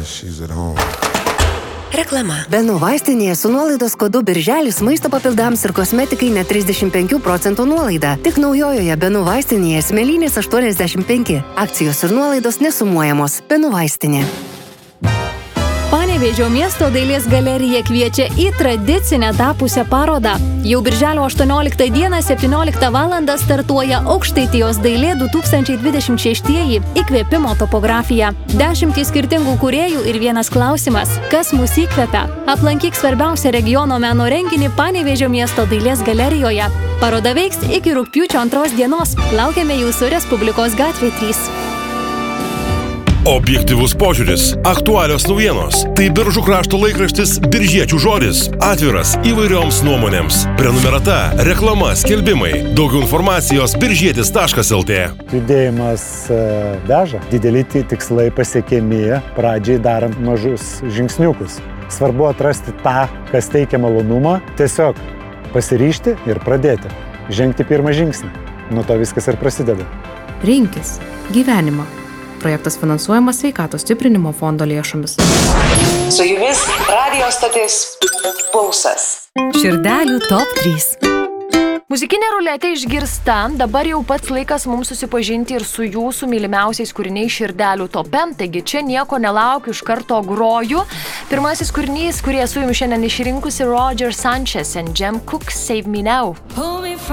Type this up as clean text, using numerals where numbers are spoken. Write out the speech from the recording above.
she's at home. Reklama. Benų vaistinėje su nuolaidos kodu Birželis maisto papildams ir kosmetikai net 35% nuolaida. Tik naujojoje Benų vaistinėje Smėlynės 85. Akcijos ir nuolaidos nesumuojamos. Benų vaistinė. Panevėžio miesto dailės galerija kviečia į tradicinę tapusią parodą. Jau birželio 18 dieną 17 valandą startuoja Aukštaitijos dailė 2026 įkvėpimo topografija. 10 skirtingų kūrėjų ir vienas klausimas – kas mus įkvepia? Aplankyk svarbiausią regiono meno renginį Panevėžio miesto dailės galerijoje. Paroda veiks iki rugpjūčio 2 dienos. Laukiame jūsų Respublikos gatvė 3. Objektyvus požiūris, aktualios naujienos. Tai Biržų krašto laikraštis Biržiečių žodis. Atviras įvairioms nuomonėms. Prenumerata, reklama, skelbimai. Daugiau informacijos biržietis.lt. Judėjimas veža. Dideli tikslai pasiekiami pradžiai darant mažus žingsniukus. Svarbu atrasti tą, kas teikia malonumą. Tiesiog pasiryžti ir pradėti. Žengti pirmą žingsnį. Nuo to viskas ir prasideda. Rinkis gyvenimą. Projektas finansuojamas Sveikatos stiprinimo fondo lėšomis. Su jumis radio stotis Pulsas. Širdelių top 3. Muzikinė ruletė išgirsta, dabar jau pats laikas mums susipažinti ir su jūsų mylimiausiais kūriniais Širdelių tope, taigi čia nieko nelaukiu, iš karto groju. Pirmasis kūrinys, kurį esu jums šiandien išrinkusi, Roger Sanchez and Jem Cooke, Save Me Now.